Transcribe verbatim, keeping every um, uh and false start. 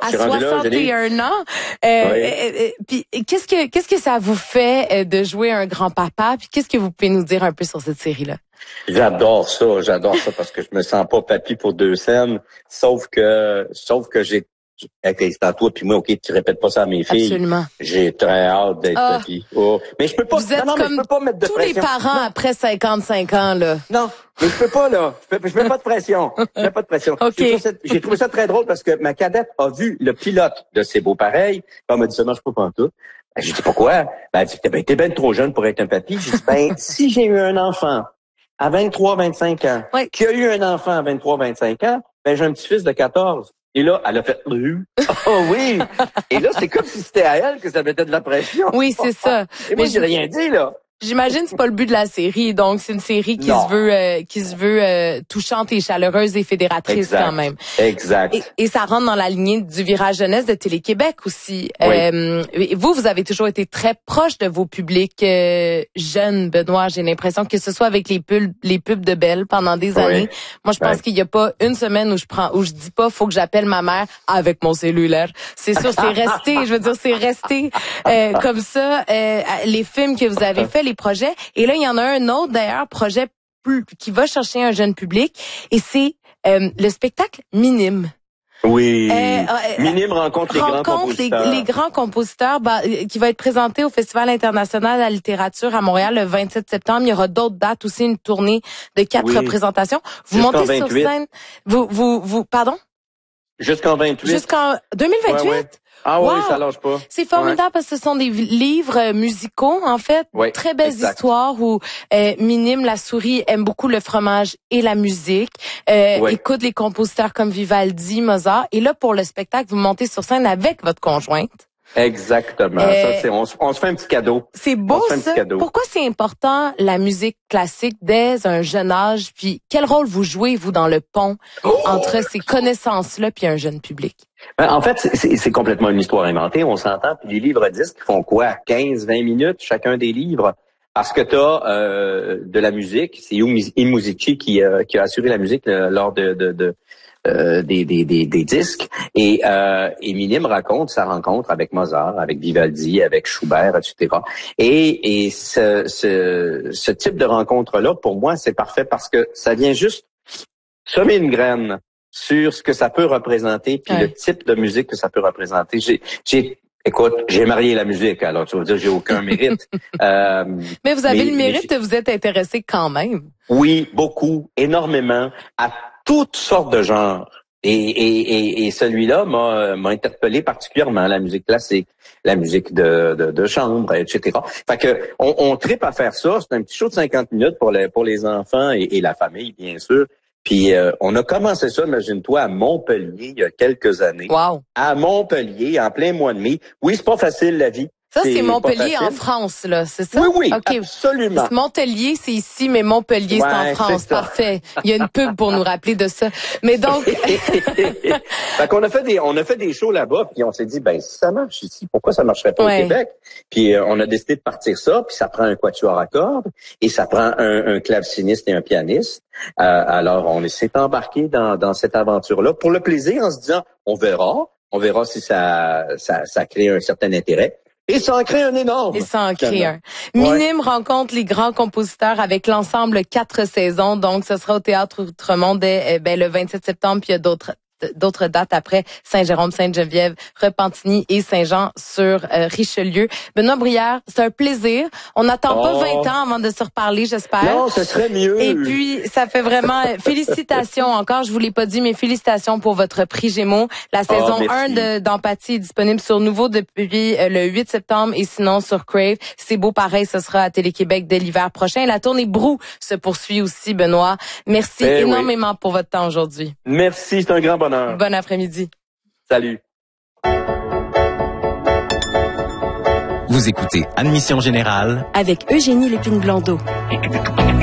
à soixante et un ans. Euh, oui. euh, euh, puis qu'est-ce que qu'est-ce que ça vous fait euh, de jouer un grand-papa? Puis qu'est-ce que vous pouvez nous dire un peu sur cette série-là? J'adore ça, j'adore ça parce que je me sens pas papy pour deux scènes. Sauf que, sauf que j'ai, okay, c'est à toi puis moi, ok, tu répètes pas ça à mes filles. Absolument. J'ai très hâte d'être ah, papy. Oh. Mais je peux pas, vous êtes non, non, comme mais je peux pas mettre de tous pression. les parents non. après cinquante-cinq ans, là. Non, mais je peux pas, là. Je, peux, je mets pas de pression. Je mets pas de pression. Okay. J'ai, trouvé ça, j'ai trouvé ça très drôle parce que ma cadette a vu le pilote de C'est beau pareil. Elle m'a dit, ça marche pas pantoute. Ben, j'ai dit, pourquoi? Ben, elle dit, ben, t'es ben trop jeune pour être un papy. J'ai dit, ben, si j'ai eu un enfant à vingt-trois vingt-cinq ans, oui. qui a eu un enfant à vingt-trois vingt-cinq ans, ben, j'ai un petit-fils de quatorze. Et là, elle a fait, oh oui! Et là, c'est comme si c'était à elle que ça mettait de la pression. Oui, c'est ça. Et moi, j'ai rien dit, là. J'imagine que c'est pas le but de la série, donc c'est une série qui non. se veut euh, qui se veut euh, touchante et chaleureuse et fédératrice exact. quand même. Exact. Et, et ça rentre dans la lignée du virage jeunesse de Télé-Québec aussi. Oui. Euh, vous, vous avez toujours été très proche de vos publics euh, jeunes, Benoît. J'ai l'impression que ce soit avec les pubs, les pubs de Belle pendant des oui. années. Moi, je pense oui. qu'il y a pas une semaine où je prends, où je dis pas, faut que j'appelle ma mère avec mon cellulaire. C'est sûr, c'est resté. Je veux dire, c'est resté euh, comme ça. Euh, les films que vous avez faits, les projets. Et là, il y en a un autre, d'ailleurs, projet plus, qui va chercher un jeune public, et c'est euh, le spectacle Minime. Oui. Euh, euh, Minime rencontre les grands compositeurs. Les, les grands compositeurs, bah, qui va être présenté au Festival international de la littérature à Montréal le vingt-sept septembre. Il y aura d'autres dates aussi, une tournée de quatre oui. représentations. Vous Jusqu'en montez vingt-huit. sur scène. Vous, vous, vous, pardon? Jusqu'en vingt-huit. Jusqu'en deux mille vingt-huit? Ouais, ouais. Ah wow. oui, ça lâche pas. C'est formidable ouais. parce que ce sont des livres musicaux, en fait. Ouais, très belles exact. histoires où euh, Minime, la souris, aime beaucoup le fromage et la musique. Euh, ouais. Écoute les compositeurs comme Vivaldi, Mozart. Et là, pour le spectacle, vous montez sur scène avec votre conjointe. Exactement. Euh, ça, c'est, on, on se fait un petit cadeau. C'est beau, ça. Pourquoi c'est important, la musique classique, dès un jeune âge? Puis, quel rôle vous jouez, vous, dans le pont oh! entre ces connaissances-là puis un jeune public? Ben, en fait, c'est, c'est, c'est complètement une histoire inventée, on s'entend. Puis les livres disques font quoi? quinze, vingt minutes, chacun des livres. Parce que tu as euh, de la musique. C'est Yu Musici qui, euh, qui a assuré la musique euh, lors de... de, de Euh, des, des, des, des disques. Et, euh, et Minime raconte sa rencontre avec Mozart, avec Vivaldi, avec Schubert, et cetera. Et, et ce, ce, ce type de rencontre-là, pour moi, c'est parfait parce que ça vient juste semer une graine sur ce que ça peut représenter, puis ouais. le type de musique que ça peut représenter. J'ai, j'ai Écoute, j'ai marié la musique, alors tu vas dire j'ai aucun mérite. euh, mais vous avez mais, le mérite de vous être intéressé quand même. Oui, beaucoup, énormément, à toutes sortes de genres. Et, et, et, et celui-là m'a, m'a interpellé particulièrement, la musique classique, la musique de, de, de chambre, et cetera. Fait que on, on tripe à faire ça. C'est un petit show de cinquante minutes pour les, pour les enfants et, et la famille, bien sûr. Puis euh, on a commencé ça, imagine-toi, à Montpellier il y a quelques années. Wow. À Montpellier, en plein mois de mai. Oui, c'est pas facile la vie. Ça, c'est, c'est Montpellier en France, là, c'est ça? Oui, oui, okay. absolument. Montpellier, c'est ici, mais Montpellier, ouais, c'est en France. C'est Parfait. Il y a une pub pour nous rappeler de ça. Mais donc... fait qu'on a fait des, on a fait des shows là-bas, puis on s'est dit, ben, si ça marche ici, pourquoi ça marcherait pas ouais. au Québec? Puis euh, on a décidé de partir ça, puis ça prend un quatuor à cordes, et ça prend un, un claveciniste et un pianiste. Euh, alors, on s'est embarqué dans, dans cette aventure-là pour le plaisir, en se disant, on verra, on verra si ça, ça, ça crée un certain intérêt. Et ça en crée un énorme. Et ça en crée un. Minime ouais. rencontre les grands compositeurs avec l'ensemble quatre saisons. Donc, ce sera au Théâtre Outremont dès ben, le vingt-sept septembre. Puis il y a d'autres d'autres dates après Saint-Jérôme, Sainte-Geneviève, Repentigny et Saint-Jean sur euh, Richelieu. Benoît Brière, c'est un plaisir. On n'attend oh. pas vingt ans avant de se reparler, j'espère. Non, ce serait mieux. Et puis, ça fait vraiment... félicitations encore, je vous l'ai pas dit, mais félicitations pour votre prix Gémeaux. La saison oh, un de, d'Empathie est disponible sur Nouveau depuis euh, le huit septembre et sinon sur Crave. C'est beau pareil, ce sera à Télé-Québec dès l'hiver prochain. La tournée Brou se poursuit aussi, Benoît. Merci eh énormément oui. pour votre temps aujourd'hui. Merci, c'est un grand bonheur. Bon après-midi. Salut. Vous écoutez Admission Générale avec Eugénie Lépine-Blondeau.